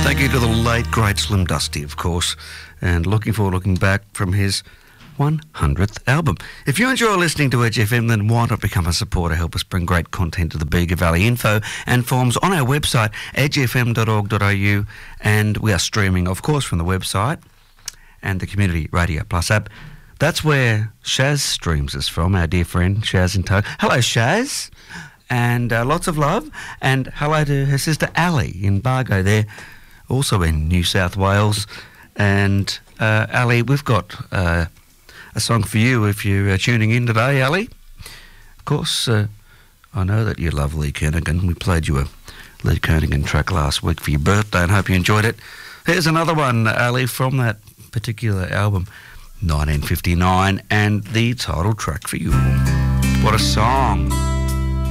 Thank you to the late, great Slim Dusty, of course, and looking back from his 100th album. If you enjoy listening to Edge FM, then why not become a supporter? Help us bring great content to the Bega Valley. Info and forms on our website, edgefm.org.au, and we are streaming, of course, from the website and the Community Radio Plus app. That's where Shaz streams us from, our dear friend Shaz in tow. Hello, Shaz, and lots of love, and hello to her sister Ali in Bargo there, also in New South Wales. And Ali, we've got a song for you if you're tuning in today, Ali. Of course, I know that you love Lee Kernaghan. We played you a Lee Kernaghan track last week for your birthday and hope you enjoyed it. Here's another one, Ali, from that particular album, 1959, and the title track for you. What a song.